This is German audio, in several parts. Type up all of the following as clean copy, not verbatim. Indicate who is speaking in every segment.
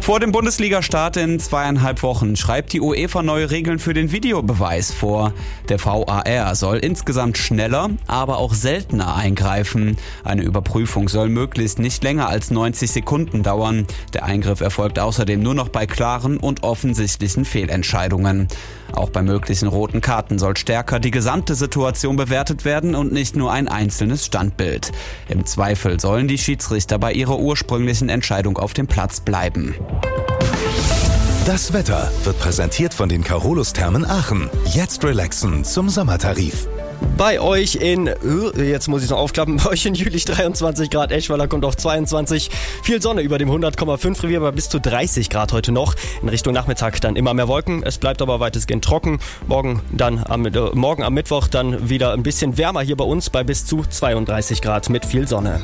Speaker 1: Vor dem Bundesliga-Start in 2,5 Wochen schreibt die UEFA neue Regeln für den Videobeweis vor. Der VAR soll insgesamt schneller, aber auch seltener eingreifen. Eine Überprüfung soll möglichst nicht länger als 90 Sekunden dauern. Der Eingriff erfolgt außerdem nur noch bei klaren und offensichtlichen Fehlentscheidungen. Auch bei möglichen roten Karten soll stärker die gesamte Situation bewertet werden und nicht nur ein einzelnes Standbild. Im Zweifel sollen die Schiedsrichter bei ihrer ursprünglichen Entscheidung auf dem Platz bleiben.
Speaker 2: Das Wetter wird präsentiert von den Carolus-Thermen Aachen. Jetzt relaxen zum Sommertarif.
Speaker 3: Bei euch in, jetzt muss ich noch aufklappen, bei euch in Jülich 23 Grad, Eschweiler kommt auf 22. Viel Sonne über dem 100,5 Revier, aber bis zu 30 Grad heute noch. In Richtung Nachmittag dann immer mehr Wolken, es bleibt aber weitestgehend trocken. Morgen am Mittwoch dann wieder ein bisschen wärmer hier bei uns bei bis zu 32 Grad mit viel Sonne.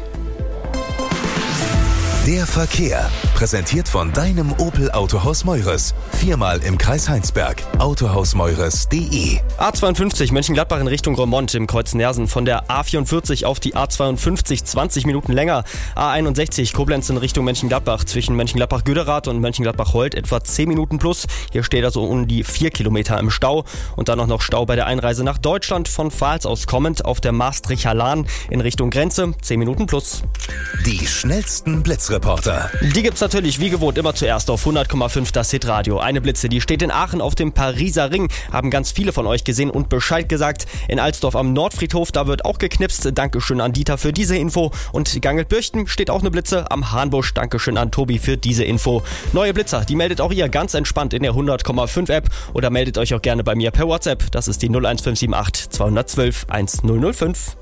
Speaker 2: Der Verkehr, präsentiert von deinem Opel Autohaus Meures. 4-mal im Kreis Heinsberg. Autohausmeures.de.
Speaker 3: A52 Mönchengladbach in Richtung Roermond im Kreuz Nersen. Von der A44 auf die A52 20 Minuten länger. A61 Koblenz in Richtung Mönchengladbach. Zwischen Mönchengladbach-Güderath und Mönchengladbach-Holt etwa 10 Minuten plus. Hier steht also um die 4 Kilometer im Stau. Und dann auch noch Stau bei der Einreise nach Deutschland. Von Pfalz aus kommend auf der Maastrichter Lahn in Richtung Grenze. 10 Minuten plus.
Speaker 2: Die schnellsten Blitzreporter.
Speaker 3: Die gibt's natürlich wie gewohnt immer zuerst auf 100,5 das Hitradio. Eine Blitze, die steht in Aachen auf dem Pariser Ring. Haben ganz viele von euch gesehen und Bescheid gesagt. In Alsdorf am Nordfriedhof, da wird auch geknipst. Dankeschön an Dieter für diese Info. Und Gangelbürchten steht auch eine Blitze am Hahnbusch. Dankeschön an Tobi für diese Info. Neue Blitzer, die meldet auch ihr ganz entspannt in der 100,5 App oder meldet euch auch gerne bei mir per WhatsApp. Das ist die 01578 212 1005.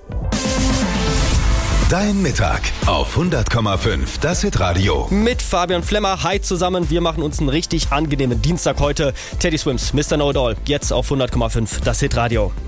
Speaker 2: Dein Mittag auf 100,5 das Hitradio.
Speaker 3: Mit Fabian Flemmer, hi zusammen. Wir machen uns einen richtig angenehmen Dienstag heute. Teddy Swims, Mr. Know It All, jetzt auf 100,5 das Hitradio.